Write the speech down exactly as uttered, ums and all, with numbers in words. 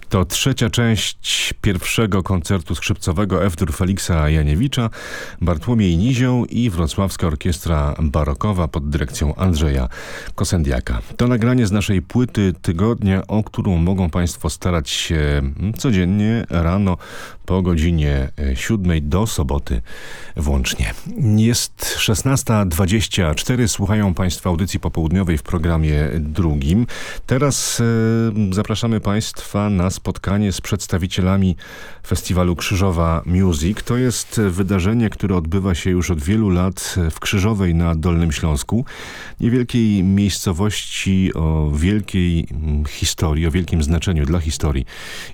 To trzecia część pierwszego koncertu skrzypcowego F-dur Feliksa Janiewicza, Bartłomiej Nizioł i Wrocławska Orkiestra Barokowa pod dyrekcją Andrzeja Kosendiaka. To nagranie z naszej płyty tygodnia, o którą mogą Państwo starać się codziennie rano po godzinie siódmej do soboty włącznie. Jest szesnasta dwadzieścia cztery, słuchają Państwo audycji popołudniowej w programie drugim. Teraz e, zapraszamy Państwa na spotkanie z przedstawicielami festiwalu Krzyżowa Music. To jest wydarzenie, które odbywa się już od wielu lat w Krzyżowej na Dolnym Śląsku. Niewielkiej miejscowości o wielkiej historii, o wielkim znaczeniu dla historii